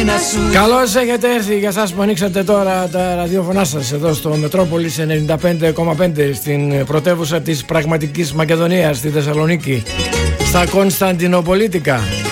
μένα σου. Καλώς έχετε έρθει για εσάς που ανοίξατε τώρα τα ραδιόφωνά σας εδώ στο Μετρόπολης 95,5 στην πρωτεύουσα της πραγματικής Μακεδονίας, στη Θεσσαλονίκη, στα Κωνσταντινοπολίτικα.